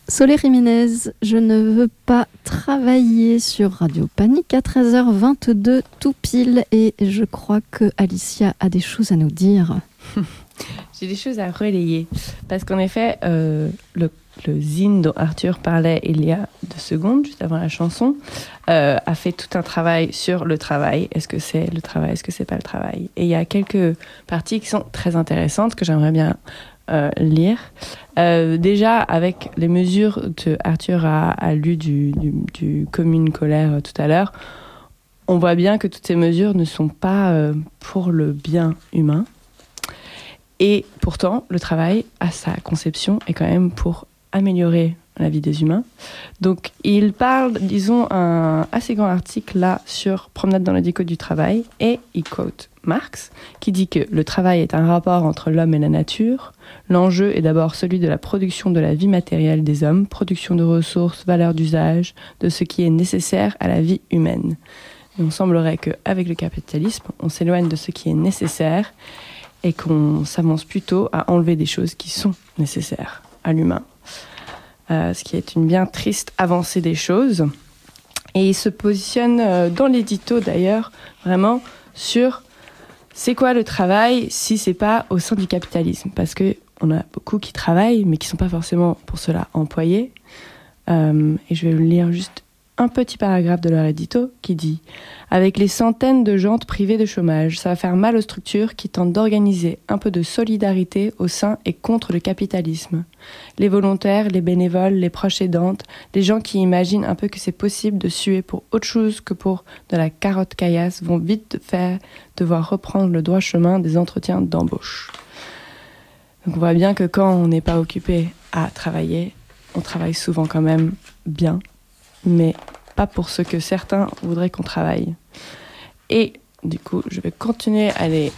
Solé Jiménez, je ne veux pas travailler sur Radio Panique à 13h22 tout pile et je crois que Alicia a des choses à nous dire. J'ai des choses à relayer parce qu'en effet, le zine dont Arthur parlait il y a 2 secondes, juste avant la chanson, a fait tout un travail sur le travail. Est-ce que c'est le travail? Est-ce que c'est pas le travail? Et il y a quelques parties qui sont très intéressantes que j'aimerais bien lire. Déjà, avec les mesures que Arthur a lues du commune colère tout à l'heure, on voit bien que toutes ces mesures ne sont pas pour le bien humain. Et pourtant, le travail, à sa conception, est quand même pour améliorer la vie des humains. Donc, il parle, disons, un assez grand article là sur Promenade dans le dico du travail, et il quote Marx, qui dit que le travail est un rapport entre l'homme et la nature. L'enjeu est d'abord celui de la production de la vie matérielle des hommes, production de ressources, valeur d'usage, de ce qui est nécessaire à la vie humaine. Et on semblerait qu'avec le capitalisme, on s'éloigne de ce qui est nécessaire et qu'on s'avance plutôt à enlever des choses qui sont nécessaires à l'humain. Ce qui est une bien triste avancée des choses. Et il se positionne dans l'édito d'ailleurs vraiment sur c'est quoi le travail si c'est pas au sein du capitalisme, parce que on a beaucoup qui travaillent mais qui sont pas forcément pour cela employés. Et je vais vous lire juste un petit paragraphe de leur édito qui dit « Avec les centaines de gens privés de chômage, ça va faire mal aux structures qui tentent d'organiser un peu de solidarité au sein et contre le capitalisme. Les volontaires, les bénévoles, les proches aidantes, les gens qui imaginent un peu que c'est possible de suer pour autre chose que pour de la carotte caillasse vont vite devoir reprendre le droit chemin des entretiens d'embauche. » Donc on voit bien que quand on n'est pas occupé à travailler, on travaille souvent quand même bien, mais pas pour ce que certains voudraient qu'on travaille. Et du coup, je vais continuer à aller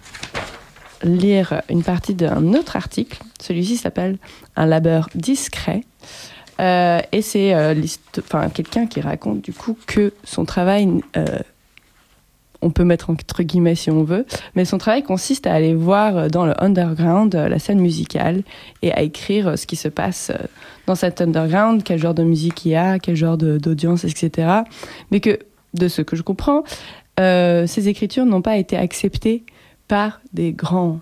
lire une partie d'un autre article. Celui-ci s'appelle « Un labeur discret ». Et c'est quelqu'un qui raconte du coup que son travail, on peut mettre entre guillemets si on veut, mais son travail consiste à aller voir dans le underground la scène musicale et à écrire ce qui se passe dans cet underground, quel genre de musique il y a, quel genre d'audience, etc. Mais que, de ce que je comprends, ces écritures n'ont pas été acceptées par des grands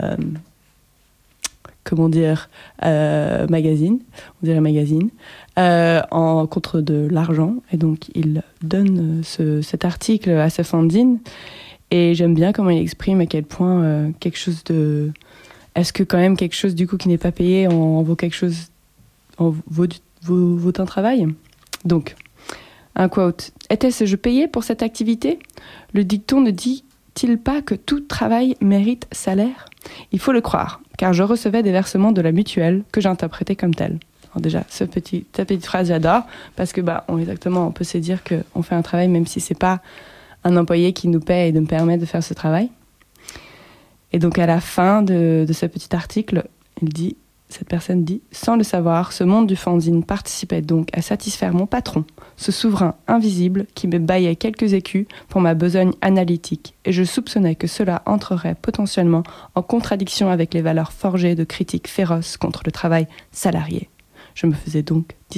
magazines, on dirait magazines, en contre de l'argent. Et donc, il donne cet article à ce fanzine. Et j'aime bien comment il exprime à quel point quelque chose de... Est-ce que quand même quelque chose, du coup, qui n'est pas payé en vaut quelque chose, vaut un travail? Donc, un quote. « Était-ce je payais pour cette activité? Le dicton ne dit-il pas que tout travail mérite salaire? Il faut le croire, car je recevais des versements de la mutuelle que j'interprétais comme tels. » Alors déjà, cette petite phrase, j'adore, parce que on peut se dire qu'on fait un travail même si c'est pas un employé qui nous paie et nous permet de faire ce travail. Et donc à la fin de ce petit article, cette personne dit « Sans le savoir, ce monde du fanzine participait donc à satisfaire mon patron, ce souverain invisible qui me baillait quelques écus pour ma besogne analytique, et je soupçonnais que cela entrerait potentiellement en contradiction avec les valeurs forgées de critiques féroces contre le travail salarié. Je me faisais donc discret. »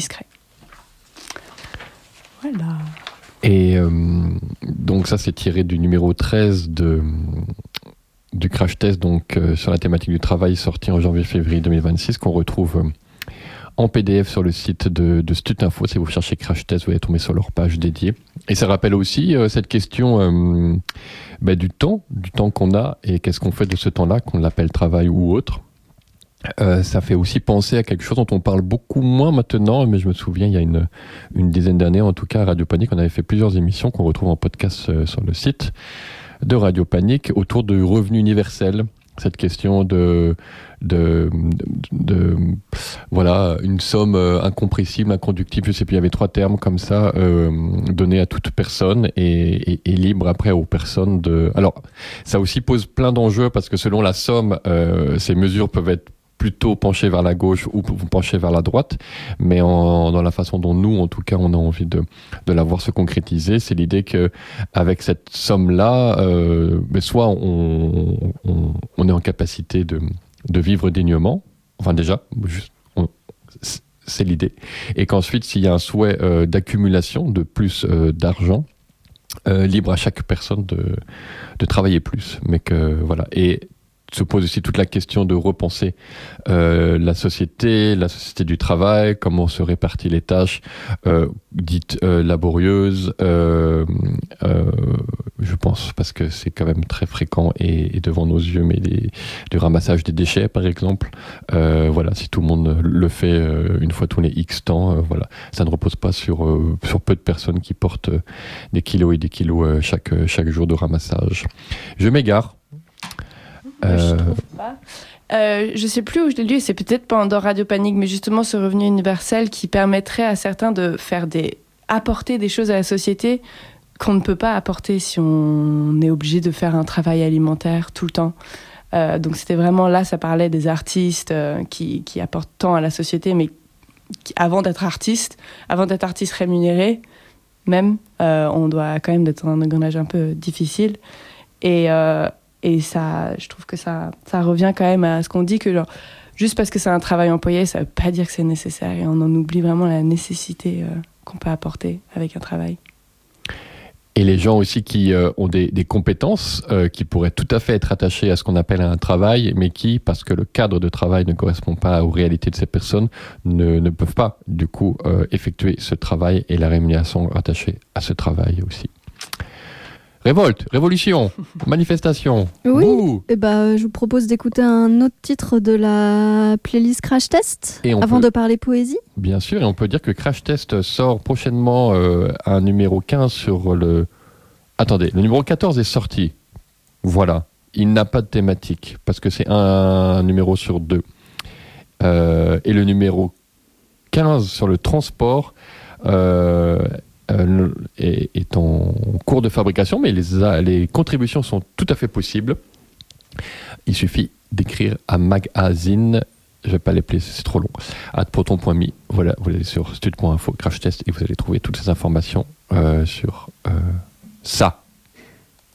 Voilà. Et donc ça, c'est tiré du numéro 13 du crash test donc, sur la thématique du travail sorti en janvier-février 2026 qu'on retrouve en PDF sur le site de Stutinfo. Si vous cherchez crash test, vous allez tomber sur leur page dédiée. Et ça rappelle aussi cette question du temps qu'on a et qu'est-ce qu'on fait de ce temps-là, qu'on l'appelle travail ou autre. Ça fait aussi penser à quelque chose dont on parle beaucoup moins maintenant, mais je me souviens, il y a une dizaine d'années, en tout cas, à Radio Panique, on avait fait plusieurs émissions qu'on retrouve en podcast sur le site de Radio Panique autour du revenu universel. Cette question voilà, une somme incompressible, inconductible, je sais plus, il y avait 3 termes comme ça, donnés à toute personne et libre après aux personnes de... Alors, ça aussi pose plein d'enjeux parce que selon la somme, ces mesures peuvent être plutôt pencher vers la gauche ou pencher vers la droite, mais dans la façon dont nous, en tout cas, on a envie de la voir se concrétiser, c'est l'idée que avec cette somme-là, soit on est en capacité de vivre dignement, enfin déjà, c'est l'idée. Et qu'ensuite, s'il y a un souhait d'accumulation de plus d'argent, libre à chaque personne de travailler plus. Mais que, voilà. Et se pose aussi toute la question de repenser la société du travail, comment se répartit les tâches dites laborieuses, je pense, parce que c'est quand même très fréquent et devant nos yeux, mais du ramassage des déchets, par exemple. Voilà, si tout le monde le fait une fois tous les X temps, voilà, ça ne repose pas sur peu de personnes qui portent des kilos et des kilos chaque jour de ramassage. Je m'égare. Je trouve pas. Je sais plus où je l'ai lu, c'est peut-être pendant Radio Panique, mais justement ce revenu universel qui permettrait à certains de faire apporter des choses à la société qu'on ne peut pas apporter si on est obligé de faire un travail alimentaire tout le temps. Donc c'était vraiment là, ça parlait des artistes qui apportent tant à la société, mais avant d'être artiste rémunéré, même, on doit quand même être dans un engrenage un peu difficile. Et ça, je trouve que ça revient quand même à ce qu'on dit que genre, juste parce que c'est un travail employé, ça ne veut pas dire que c'est nécessaire. Et on en oublie vraiment la nécessité qu'on peut apporter avec un travail. Et les gens aussi qui ont des compétences qui pourraient tout à fait être attachées à ce qu'on appelle un travail, mais qui, parce que le cadre de travail ne correspond pas aux réalités de ces personnes, ne peuvent pas, du coup, effectuer ce travail et la rémunération attachée à ce travail aussi. Révolte, révolution, manifestation. Oui, je vous propose d'écouter un autre titre de la playlist Crash Test avant de parler poésie. Bien sûr, et on peut dire que Crash Test sort prochainement un numéro 15 sur le... Attendez, le numéro 14 est sorti. Voilà, il n'a pas de thématique, parce que c'est un numéro sur 2. Et le numéro 15 sur le transport... est en cours de fabrication, mais les contributions sont tout à fait possibles. Il suffit d'écrire à magazine, je ne vais pas l'appeler, c'est trop long, @proton.me. Voilà, vous allez sur stud.info, crash test, et vous allez trouver toutes ces informations sur ça.